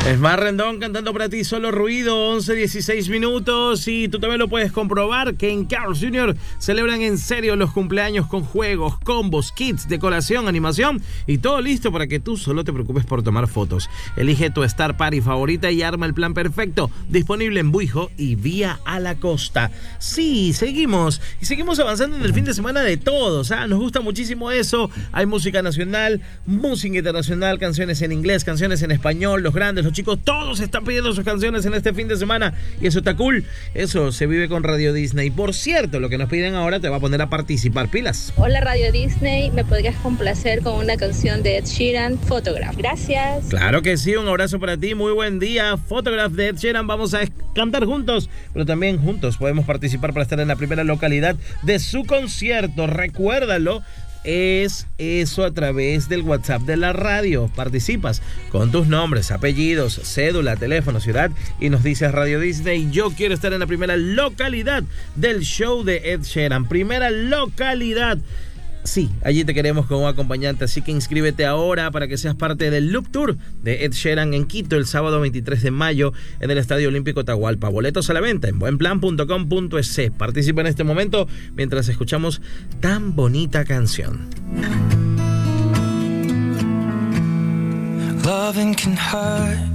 Es más Rendón cantando para ti Solo Ruido, 11:16 minutos. Y tú también lo puedes comprobar que en Carl's Jr. celebran en serio los cumpleaños con juegos, combos, kits, decoración, animación y todo listo para que tú solo te preocupes por tomar fotos. Elige tu Star Party favorita y arma el plan perfecto. Disponible en Buijo y Vía a la Costa. Sí, seguimos avanzando en el fin de semana de todos. Nos gusta muchísimo eso. Hay música nacional, música internacional, canciones en inglés, canciones en español, los grandes, los chicos, todos están pidiendo sus canciones en este fin de semana y eso está cool. Eso se vive con Radio Disney. Por cierto, lo que nos piden ahora te va a poner a participar, pilas. Hola Radio Disney, ¿me podrías complacer con una canción de Ed Sheeran, Photograph? Gracias. Claro que sí, un abrazo para ti, muy buen día. Photograph de Ed Sheeran, vamos a cantar juntos, pero también juntos podemos participar para estar en la primera localidad de su concierto. Recuérdalo. Es eso a través del WhatsApp de la radio. Participas con tus nombres, apellidos, cédula, teléfono, ciudad y nos dices Radio Disney, yo quiero estar en la primera localidad del show de Ed Sheeran. Primera localidad. Sí, allí te queremos como acompañante, así que inscríbete ahora para que seas parte del Loop Tour de Ed Sheeran en Quito el sábado 23 de mayo en el Estadio Olímpico Atahualpa. Boletos a la venta en buenplan.com.es. Participa en este momento mientras escuchamos tan bonita canción. Loving can hurt,